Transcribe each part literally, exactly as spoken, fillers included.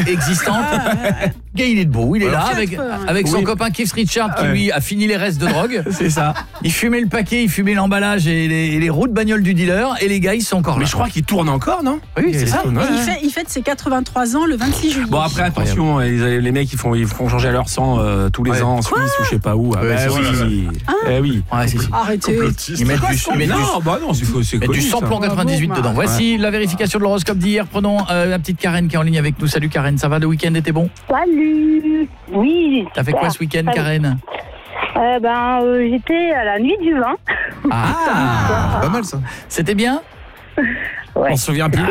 existante. Le gars, il est debout, il est là avec, avec son oui. copain Keith Richards qui ouais. lui a fini les restes de drogue. C'est ça. Il fumait le paquet, il fumait l'emballage et les, et les roues de bagnole du dealer et les gars, ils sont encore là. Mais je crois qu'il tourne encore, non? Oui, c'est ça. Et il, fait, il fête ses quatre-vingt-trois ans le vingt-six juillet. Bon, après, attention, les, les mecs, ils font, ils font changer leur sang euh, tous les Ouais. ans en Suisse ou je sais pas où. Ah, Ouais, bah, c'est oui. ça. Eh oui. Ouais, c'est, c'est. Arrêtez. Ils mettent du, ils mettent du, Non, bah non, c'est quoi, c'est ils mettent du connu, ça. samplon quatre-vingt-dix-huit dedans. Voici la vérification de l'horoscope d'hier. Prenons euh, la petite Karen qui est en ligne avec nous. Salut Karen, ça va, le week-end était bon? Salut. Oui. T'as fait quoi ce week-end, Salut. Karen? euh, Ben, euh, j'étais à la nuit du vin. Ah, Pas mal ça. c'était bien? Ouais. On se souvient plus. Euh,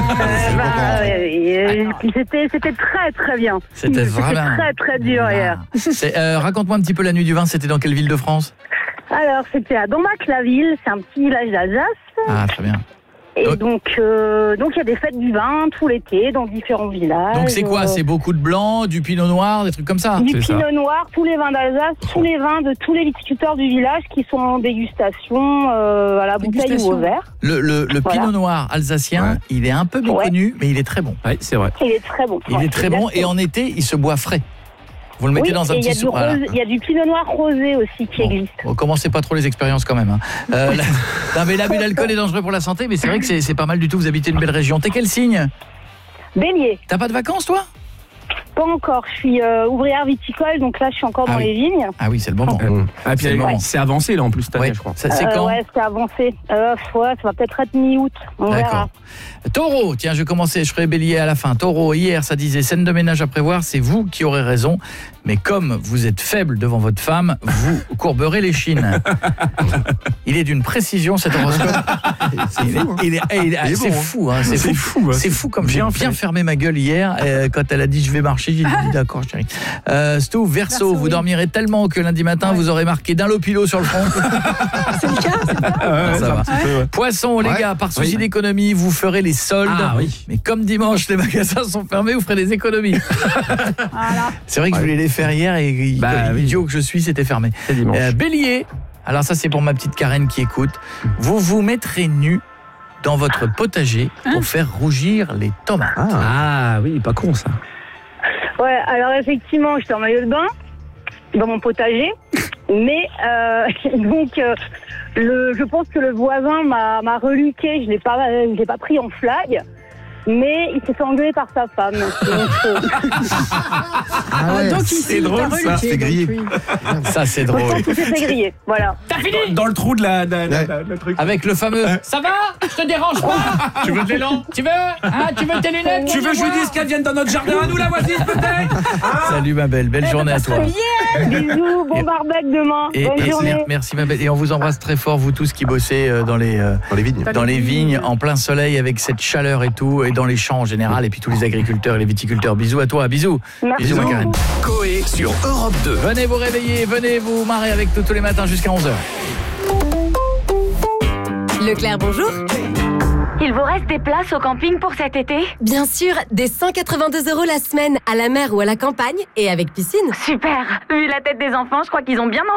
ben, euh, c'était, c'était très très bien. C'était vraiment très très dur hier. C'est, euh, raconte-moi un petit peu la nuit du vin, c'était dans quelle ville de France? Alors, c'était à Dombac-la-Ville, c'est un petit village d'Alsace. Ah, très bien. Et Donc- donc, euh, donc il y a des fêtes du vin tout l'été dans différents villages. Donc c'est quoi? Euh, C'est beaucoup de blanc, du pinot noir, des trucs comme ça? Du c'est ça. pinot noir, tous les vins d'Alsace, tous les vins de tous les viticulteurs du village qui sont en dégustation euh, à la bouteille ou Dégustation. au verre. Le, le, le Voilà. pinot noir alsacien, Ouais. il est un peu méconnu, mais il est très bon. Ouais, c'est vrai. Il est très bon. Il Ouais, est très bon et en été, il se boit frais. Vous le mettez oui, dans un et il y a petit du sou- voilà. rose- il y a du pinot noir rosé aussi qui Bon. existe. Bon, commencez pas trop les expériences quand même. Hein. Euh, la- non, mais l'abus d'alcool est dangereux pour la santé, mais c'est vrai que c'est, c'est pas mal du tout. Vous habitez une belle région. T'es quel signe? Bélier, T'as pas de vacances, toi? pas encore. Je suis euh, ouvrière viticole, donc là je suis encore Ah dans oui. les vignes. Ah oui, c'est le moment. Euh, Ah, puis C'est le moment. c'est avancé là en plus cette année, Ouais. je crois. Ça, c'est Euh, quand? ouais, c'est avancé. Euh, ouais, ça va peut-être être mi-août. On verra. D'accord. Taureau, tiens, je vais commencer, je ferai bélier à la fin. Taureau, hier, ça disait scène de ménage à prévoir, c'est vous qui aurez raison. Mais comme vous êtes faible devant votre femme, vous courberez les chines. Il est d'une précision, cet horoscope. C'est Il est, fou, hein. il est- il est- Il est c'est bon, hein. fou, hein, c'est C'est fou. fou, hein. C'est fou comme j'ai Bien bien fait. fermé ma gueule hier euh, quand elle a dit je vais marcher. J'ai dit d'accord, chérie. Euh, Stu, Verseau, Verseau, vous oui. dormirez tellement que lundi matin Ouais. vous aurez marqué d'un lopilo sur le front. C'est le cas, c'est ça. Ah, ouais, Ça c'est un va. petit peu, ouais. Poisson, les Ouais. gars, par souci Oui. d'économie, vous ferez les soldes. Ah, oui. Mais comme dimanche, les magasins sont fermés, vous ferez des économies. Voilà. C'est vrai que je voulais les faire hier et Bah, comme oui. idiot que je suis, c'était fermé. C'est dimanche. Euh, Bélier, alors ça c'est pour ma petite Karen qui écoute. Vous vous mettrez nu dans votre potager pour faire rougir les tomates. Ah oui, pas con ça. Ouais, alors effectivement, j'étais en maillot de bain dans mon potager, mais euh, donc euh, le, je pense que le voisin m'a, m'a reluqué, je l'ai pas, je l'ai pas pris en flag. Mais il s'est fait engueuler par sa femme. Donc, euh, Ah ouais. Donc ici, c'est drôle, t'as ça, reluqué, c'est grillé. donc, oui. Ça c'est je pense drôle. qu'il s'est fait griller. Voilà. Dans le trou de la, la, la- Ouais. la- le truc. Avec le fameux ça va? Je te dérange pas? Tu veux de l'élan? Tu veux? Hein, tu veux tes lunettes? Tu veux que je lui dise qu'elle vienne dans notre jardin à nous la voisine peut-être? Salut ma belle, belle journée à toi. Bisous, bon barbecue demain. Et, Bonne et- journée. merci ma belle. Et on vous embrasse très fort, vous tous qui bossez euh, dans les euh, Dans les vignes. dans les vignes, en plein soleil, avec cette chaleur et tout, et dans les champs en général, et puis tous les agriculteurs et les viticulteurs. Bisous à toi, bisous. Merci Bisous ma beaucoup. Karen. Coé sur Europe deux. Venez vous réveiller, venez vous marrer avec nous tous les matins jusqu'à onze heures. Leclerc, bonjour. Il vous reste des places au camping pour cet été? Bien sûr, des cent quatre-vingt-deux euros la semaine, à la mer ou à la campagne, et avec piscine. Super. Vu la tête des enfants, je crois qu'ils ont bien entendu.